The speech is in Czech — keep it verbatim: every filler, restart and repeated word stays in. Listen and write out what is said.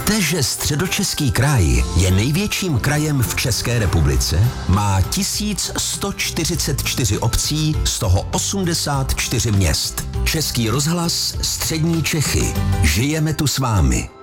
Víte, že Středočeský kraj je největším krajem v České republice? Má tisíc sto čtyřicet čtyři obcí, z toho osmdesát čtyři měst. Český rozhlas Střední Čechy. Žijeme tu s vámi.